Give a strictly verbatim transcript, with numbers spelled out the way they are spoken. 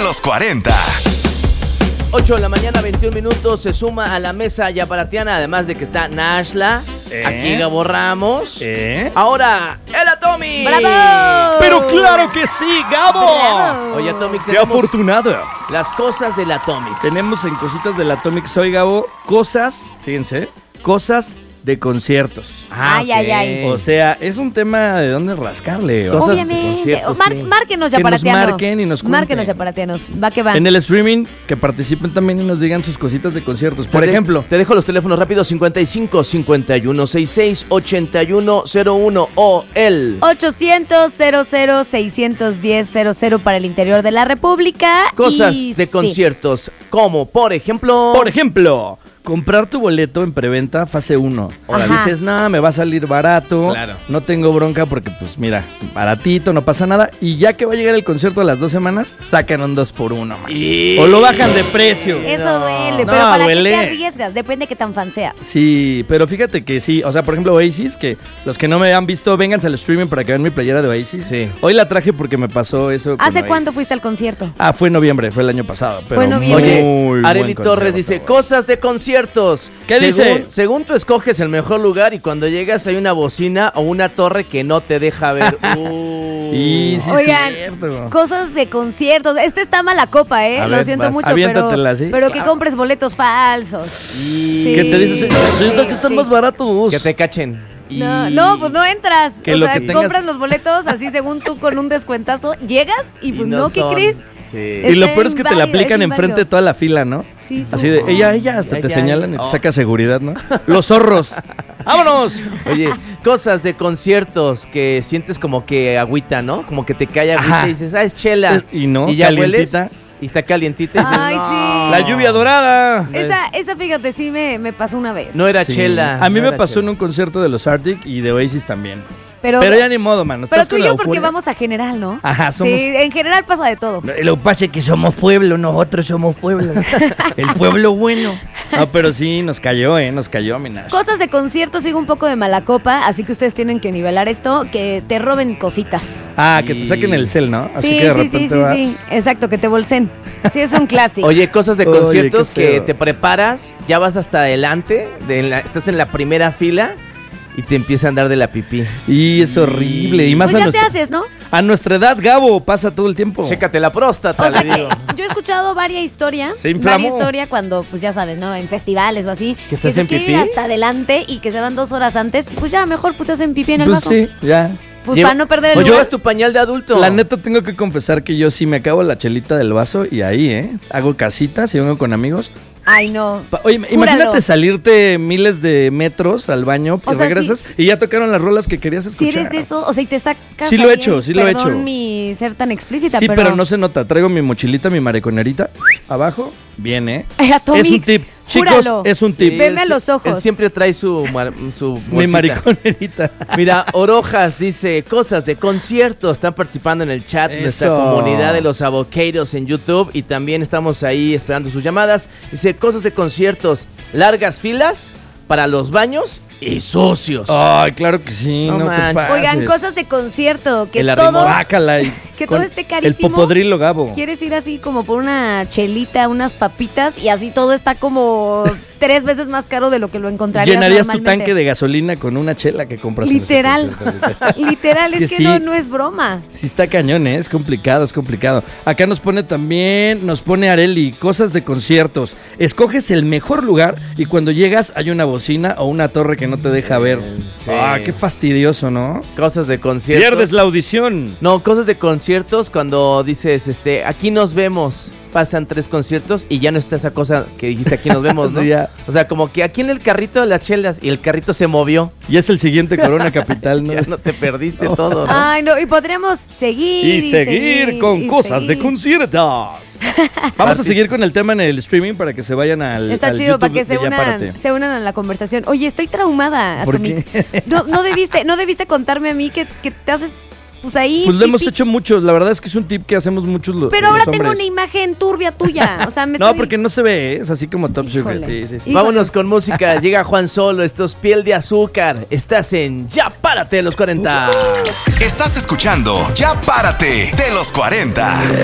los cuarenta. ocho de la mañana, veintiún minutos, se suma a la mesa yaparatiana, además de que está Nashla, ¿Eh? aquí Gabo Ramos, ¿Eh? ahora el Atomic. ¡Bravo! Pero claro que sí, Gabo. ¡Bravo! Oye, Atomic, ¡Qué tenemos afortunado! las cosas del Atomic. Tenemos en Cositas del Atomic, soy Gabo, cosas, fíjense, cosas de conciertos. Ah, Ay, ay, ay. O sea, es un tema de dónde rascarle. ¿o? Cosas de Obviamente. conciertos, Mar- sí. Márquenos, Que nos yaparatiano. marquen y nos cuenten. Márquenos, yaparatianos. Va que va. En el streaming, que participen también y nos digan sus cositas de conciertos. Por Te de- ejemplo, te dejo los teléfonos rápidos: cincuenta y cinco, cincuenta y uno, sesenta y seis, ochenta y uno cero uno o el ochocientos, cero cero, seiscientos diez, cero cero para el interior de la República. cosas Y de sí. conciertos, como por ejemplo. por ejemplo, comprar tu boleto en preventa fase uno. Ahora Ajá. dices, no, me va a salir barato. Claro. No tengo bronca porque, pues mira, baratito, no pasa nada. Y ya que va a llegar el concierto a las dos semanas, sacan un dos por uno, man. Y- O lo bajan de precio. Eso No. duele, No, pero ¿para duele. qué te arriesgas? Depende de qué tan fan seas. Sí, pero fíjate que sí, o sea, por ejemplo, Oasis, que los que no me han visto, vénganse al streaming para que vean mi playera de Oasis. Sí. Hoy la traje porque me pasó eso con ¿Hace Oasis. cuándo fuiste al concierto? Ah, fue en noviembre, fue el año pasado. Pero Fue en noviembre. muy Oye, buen Areli concierto, Torres dice, güey. cosas de conciertos. ¿Qué según, dice? Según tú escoges el mejor lugar y cuando llegas hay una bocina o una torre que no te deja ver. Uh. Y sí, Oigan, cierto. Cosas de conciertos. Este está mala copa, ¿eh? A Lo ver, siento vas, mucho, pero, aviéntatela, ¿sí? pero que Claro. compres boletos falsos. Y Sí. ¿Qué te dice? Señorita, que están sí. más baratos. que te cachen. Y- No, no, pues no entras. Que o lo sea, que tengas- compras los boletos así según tú con un descuentazo. Llegas y y pues no, ¿qué son. crees? Sí. Y lo Está peor es que te la inválido, aplican es enfrente inválido. de toda la fila, ¿no? Sí, tú. Así de, ella, ella, hasta Ay, te ay, señalan y te oh. saca seguridad, ¿no? Los zorros. ¡Vámonos! Oye, cosas de conciertos que sientes como que agüita, ¿no? Como que te cae agüita Ajá. y dices, ah, es chela. Y no, y ya hueles calientita. y está calientita. Y dices, Ay, no. sí. La lluvia dorada. Esa, esa fíjate, sí me, me pasó una vez. No era Sí. chela. A mí no me era pasó chela. en un concierto de los Arctic y de Oasis también. pero, Pero ya ni modo, mano. pero Estás tú con y la yo porque euforia. vamos a general, ¿no? Ajá, somos... Sí, en general pasa de todo. Lo que pasa es que somos pueblo, nosotros somos pueblo. El pueblo bueno. No, pero sí, nos cayó, ¿eh? Nos cayó, mi Nash. Cosas de conciertos, sigo un poco de mala copa, así que ustedes tienen que nivelar esto, que te roben cositas. Ah, que te saquen el cel, ¿no? Así sí, que de sí, sí, repente sí, vas... sí, exacto, que te bolsen. Sí, es un clásico. Oye, cosas de Oye, conciertos qué que feo. te preparas, ya vas hasta adelante, de la- estás en la primera fila y te empieza a andar de la pipí. Y es horrible. Y más pues a ya te nuestra... haces, ¿no? A nuestra edad, Gabo, pasa todo el tiempo. Chécate la próstata, O sea le que digo. yo he escuchado varias historias. Se inflamó. Varias historias cuando, pues ya sabes, ¿no? En festivales o así. ¿Que se hacen se quieren pipí? ir hasta adelante y que se van dos horas antes. Pues ya, mejor pues se hacen pipí en el Pues vaso. sí, ya. Pues Lleva- para no perder el o lugar. llevas tu pañal de adulto. La neta tengo que confesar que yo sí me acabo la chelita del vaso y ahí, ¿eh? Hago casitas y vengo con amigos. Ay, no. Pa- Oye, Júralo. imagínate salirte miles de metros al baño O y sea, regresas sí. y ya tocaron las rolas que querías Si escuchar. eres de eso, o sea, y te sacas. Sí lo he ahí hecho, el- sí lo he perdón hecho. mi ser tan explícita, Sí, pero, pero no se nota. Traigo mi mochilita, mi mariconerita abajo. Bien, ¿eh? Ay, Atomic, Es un tip. Chicos, júralo. es un Sí, tip. Veme a él los sie- ojos. Él siempre trae su, mar- su Mi bolsita. mariconerita. Mira, Orojas dice, cosas de conciertos. Están participando en el chat, Eso. nuestra comunidad de los avocados en YouTube. Y también estamos ahí esperando sus llamadas. Dice, cosas de conciertos. Largas filas para los baños y sucios. Ay, claro que sí. No No, te manches. pases. Oigan, cosas de concierto, que El todo, arrimón. Bácala y que con todo esté el carísimo. popodrilo, Gabo. Quieres ir así como por una chelita, unas papitas y así todo está como tres veces más caro de lo que lo encontrarías Llenarías tu normalmente. tanque de gasolina con una chela que compras en ese Literal. concierto. Literal, Es es que que, sí. no, no es broma. Sí está cañón, ¿eh? Es complicado, es complicado. Acá nos pone también, nos pone Areli, cosas de conciertos. Escoges el mejor lugar y cuando llegas hay una bocina o una torre que no te deja ver. Sí. Ah, qué fastidioso, ¿no? Cosas de conciertos. Pierdes la audición. No, cosas de conciertos cuando dices, este, aquí nos vemos. Pasan tres conciertos y ya no está esa cosa que dijiste, aquí nos vemos, ¿no? Sí, ya. O sea, como que aquí en el carrito de las chelas y el carrito se movió. Y es el siguiente Corona Capital, ¿no? Ya no te perdiste todo, ¿no? Ay, no, y podríamos seguir. Y seguir con y cosas de seguir. conciertos. Vamos a seguir con el tema en el streaming para que se vayan al, Está al chido YouTube para que de se Ya unan, Párate. se unan a la conversación. Oye, estoy traumada, ¿Por Atomix. qué? No, no debiste, no debiste contarme a mí que, que te haces pues ahí. Pues lo hemos pipí. hecho muchos, la verdad es que es un tip que hacemos muchos los, Pero los ahora hombres. tengo una imagen turbia tuya. O sea, me No, estoy- porque no se ve, ¿eh? Es así como Top Secret. Híjole. Sí, sí, sí. Híjole. Vámonos con música. Llega Juan Solo, esto es Piel de Azúcar. Estás en Ya Párate de los cuarenta. Estás escuchando Ya Párate de los cuarenta.